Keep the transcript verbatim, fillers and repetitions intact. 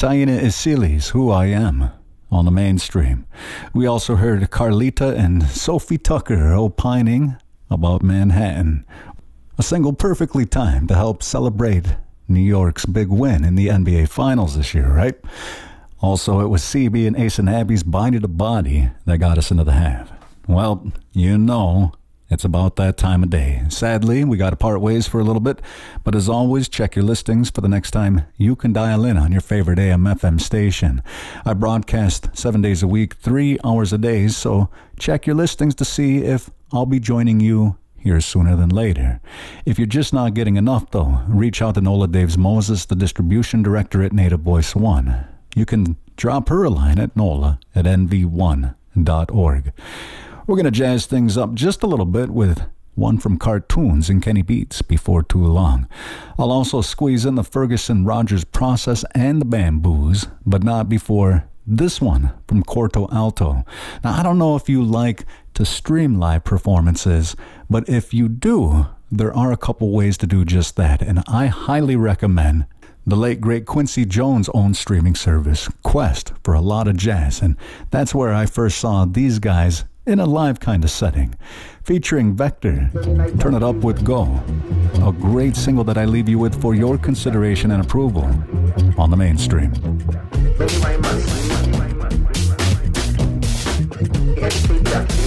Taina Isilis, Who I Am, on the mainstream. We also heard Carlita and Sophie Tucker opining about Manhattan. A single perfectly timed to help celebrate New York's big win in the N B A Finals this year, right? Also, it was C B and Ace and Abby's Body to Body that got us into the half. Well, you know, it's about that time of day. Sadly, we got to part ways for a little bit, but as always, check your listings for the next time you can dial in on your favorite A M F M station. I broadcast seven days a week, three hours a day, so check your listings to see if I'll be joining you here sooner than later. If you're just not getting enough, though, reach out to Nola Daves Moses, the distribution director at Native Voice One. You can drop her a line at nola at n v one dot org. We're going to jazz things up just a little bit with one from Cartoons and Kenny Beats before too long. I'll also squeeze in the Ferguson Rogers Process and the Bamboos, but not before this one from Corto Alto. Now, I don't know if you like to stream live performances, but if you do, there are a couple ways to do just that, and I highly recommend the late, great Quincy Jones' own streaming service, Quest, for a lot of jazz, and that's where I first saw these guys in a live kind of setting, featuring Vector, Turn It Up With Go, a great single that I leave you with for your consideration and approval on the mainstream. Yes,